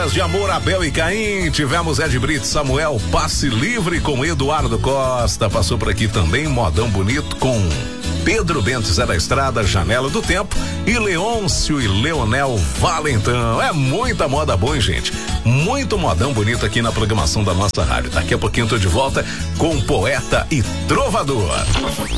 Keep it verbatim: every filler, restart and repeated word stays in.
Histórias de Amor, Abel e Caim. Tivemos Ed Brito, Samuel, Passe Livre com Eduardo Costa. Passou por aqui também Modão Bonito com Pedro Bento, Zé da Estrada, Janela do Tempo e Leôncio e Leonel Valentão. É muita moda boa, hein, gente? Muito modão bonito aqui na programação da nossa rádio. Daqui a pouquinho eu tô de volta com Poeta e Trovador.